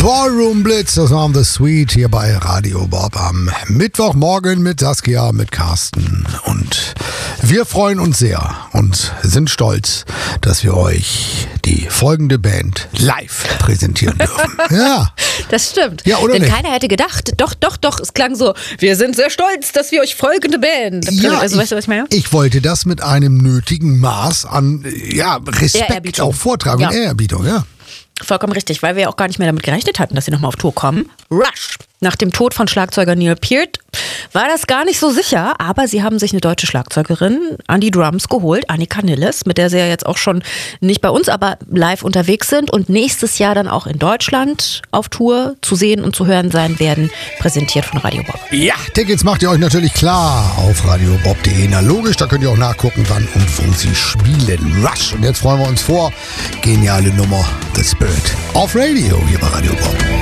Ballroom Blitz, das war The Sweet hier bei Radio Bob am Mittwochmorgen mit Saskia, mit Carsten. Und wir freuen uns sehr und sind stolz, dass wir euch die folgende Band live präsentieren dürfen. Ja. Das stimmt. Ja, oder Denn nicht? keiner hätte gedacht, doch, es klang so, wir sind sehr stolz, dass wir euch folgende Band. Ja, also, weißt du, was ich meine? Ich wollte das mit einem nötigen Maß an Respekt Ehrerbietung. auch vortragen. Ja. Ehrerbietung, ja. Vollkommen richtig, weil wir ja auch gar nicht mehr damit gerechnet hatten, dass sie nochmal auf Tour kommen. Rush. Nach dem Tod von Schlagzeuger Neil Peart war das gar nicht so sicher, aber sie haben sich eine deutsche Schlagzeugerin an die Drums geholt, Annika Nilles, mit der sie ja jetzt auch schon nicht bei uns, aber live unterwegs sind und nächstes Jahr dann auch in Deutschland auf Tour zu sehen und zu hören sein werden, präsentiert von Radio Bob. Ja, Tickets macht ihr euch natürlich klar auf radiobob.de. Na logisch, da könnt ihr auch nachgucken, wann und wo sie spielen. Rush. Und jetzt freuen wir uns vor. Geniale Nummer, The Spirit. Auf Radio hier bei Radio Bob.